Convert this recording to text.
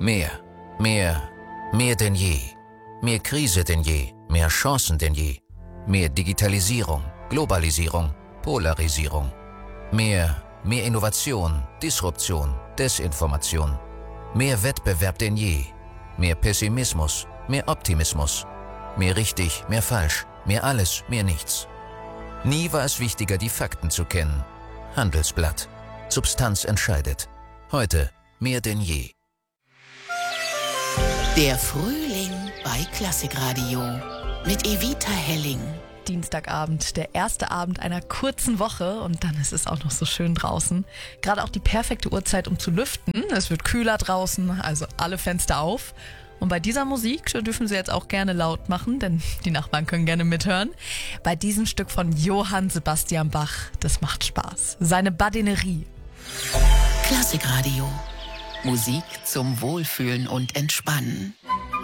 Mehr denn je. Mehr Krise denn je, mehr Chancen denn je. Mehr Digitalisierung, Globalisierung, Polarisierung. Mehr Innovation, Disruption, Desinformation. Mehr Wettbewerb denn je. Mehr Pessimismus, mehr Optimismus. Mehr richtig, mehr falsch, mehr alles, mehr nichts. Nie war es wichtiger, die Fakten zu kennen. Handelsblatt. Substanz entscheidet. Heute mehr denn je. Der Frühling bei Klassikradio mit Evita Helling. Dienstagabend, der erste Abend einer kurzen Woche und dann ist es auch noch so schön draußen. Gerade auch die perfekte Uhrzeit, um zu lüften. Es wird kühler draußen, also alle Fenster auf. Und bei dieser Musik dürfen Sie jetzt auch gerne laut machen, denn die Nachbarn können gerne mithören. Bei diesem Stück von Johann Sebastian Bach, das macht Spaß. Seine Badinerie. Klassikradio. Musik zum Wohlfühlen und Entspannen.